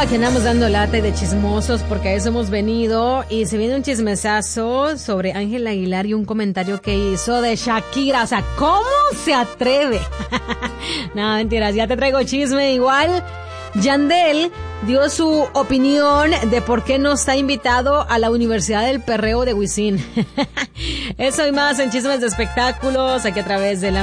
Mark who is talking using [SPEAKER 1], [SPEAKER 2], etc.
[SPEAKER 1] Aquí andamos dando lata y de chismosos porque a eso hemos venido. Y se viene un chismesazo sobre Ángel Aguilar y un comentario que hizo de Shakira. O sea, ¿cómo se atreve? No, mentiras, ya te traigo chisme igual. Yandel dio su opinión de por qué no está invitado a la Universidad del Perreo de Wisin. Eso y más en Chismes de Espectáculos, aquí a través de la